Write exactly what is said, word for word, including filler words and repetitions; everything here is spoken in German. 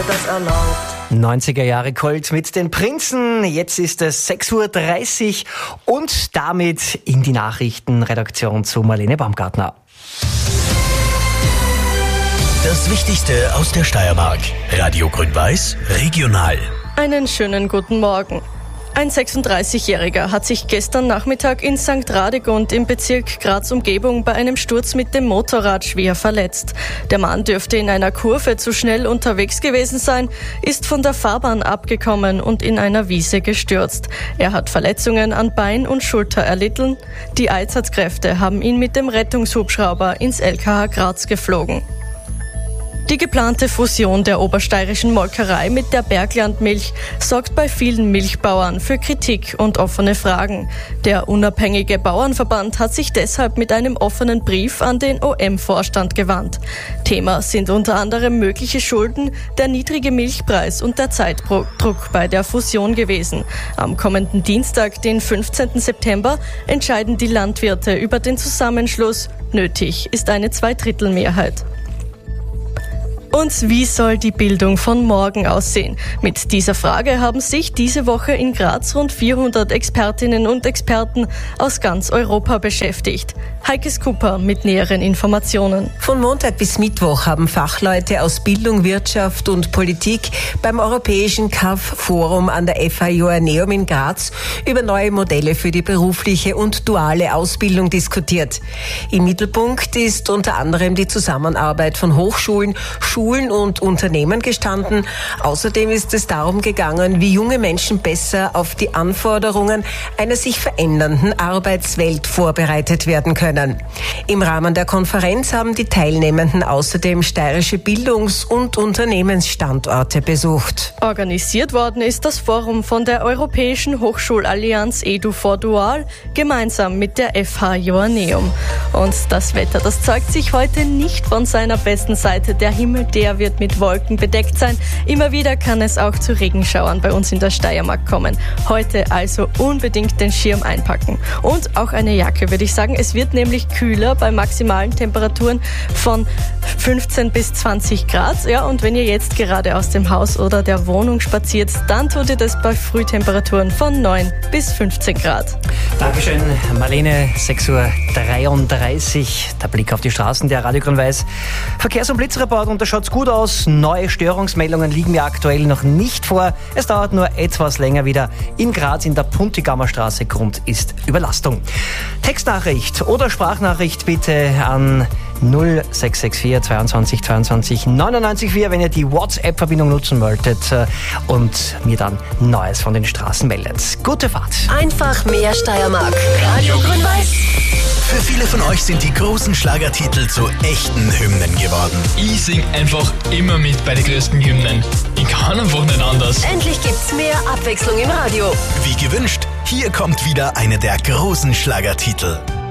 das erlaubt. neunziger Jahre Kult mit den Prinzen. Jetzt ist es sechs Uhr dreißig und damit in die Nachrichtenredaktion zu Marlene Baumgartner. Das Wichtigste aus der Steiermark. Radio Grün-Weiß, regional. Einen schönen guten Morgen. Ein sechsunddreißigjähriger hat sich gestern Nachmittag in Sankt Radegund im Bezirk Graz-Umgebung bei einem Sturz mit dem Motorrad schwer verletzt. Der Mann dürfte in einer Kurve zu schnell unterwegs gewesen sein, ist von der Fahrbahn abgekommen und in einer Wiese gestürzt. Er hat Verletzungen an Bein und Schulter erlitten. Die Einsatzkräfte haben ihn mit dem Rettungshubschrauber ins L K H Graz geflogen. Die geplante Fusion der obersteirischen Molkerei mit der Berglandmilch sorgt bei vielen Milchbauern für Kritik und offene Fragen. Der unabhängige Bauernverband hat sich deshalb mit einem offenen Brief an den O M-Vorstand gewandt. Thema sind unter anderem mögliche Schulden, der niedrige Milchpreis und der Zeitdruck bei der Fusion gewesen. Am kommenden Dienstag, den fünfzehnten September, entscheiden die Landwirte über den Zusammenschluss. Nötig ist eine Zweidrittelmehrheit. Und wie soll die Bildung von morgen aussehen? Mit dieser Frage haben sich diese Woche in Graz rund vierhundert Expertinnen und Experten aus ganz Europa beschäftigt. Heike Cooper mit näheren Informationen. Von Montag bis Mittwoch haben Fachleute aus Bildung, Wirtschaft und Politik beim Europäischen K A F-Forum an der F H Joanneum in Graz über neue Modelle für die berufliche und duale Ausbildung diskutiert. Im Mittelpunkt ist unter anderem die Zusammenarbeit von Hochschulen, Schulen und Unternehmen gestanden. Außerdem ist es darum gegangen, wie junge Menschen besser auf die Anforderungen einer sich verändernden Arbeitswelt vorbereitet werden können. Im Rahmen der Konferenz haben die Teilnehmenden außerdem steirische Bildungs- und Unternehmensstandorte besucht. Organisiert worden ist das Forum von der Europäischen Hochschulallianz EduForDual gemeinsam mit der F H Joanneum. Und das Wetter, das zeigt sich heute nicht von seiner besten Seite. Der Himmel, der wird mit Wolken bedeckt sein. Immer wieder kann es auch zu Regenschauern bei uns in der Steiermark kommen. Heute also unbedingt den Schirm einpacken. Und auch eine Jacke, würde ich sagen. Es wird nämlich kühler bei maximalen Temperaturen von fünfzehn bis zwanzig Grad. Ja, und wenn ihr jetzt gerade aus dem Haus oder der Wohnung spaziert, dann tut ihr das bei Frühtemperaturen von neun bis fünfzehn Grad. Dankeschön, Marlene. sechs Uhr dreiunddreißig. Der Blick auf die Straßen, der Radio Grün-Weiß Verkehrs- und Blitzreport. Und da schaut's gut aus. Neue Störungsmeldungen liegen mir aktuell noch nicht vor. Es dauert nur etwas länger wieder. In Graz in der Puntigammer Straße. Grund ist Überlastung. Textnachricht oder Sprachnachricht bitte an null sechs sechs vier zweiundzwanzig zweiundzwanzig neunundneunzig vier, wenn ihr die WhatsApp-Verbindung nutzen wolltet und mir dann Neues von den Straßen meldet. Gute Fahrt. Einfach mehr Steiermark. Radio Grün-Weiß. Für viele von euch sind die großen Schlagertitel zu echten Hymnen geworden. Ich sing einfach immer mit bei den größten Hymnen. Ich kann einfach nicht anders. Endlich gibt's mehr Abwechslung im Radio. Wie gewünscht, hier kommt wieder eine der großen Schlagertitel.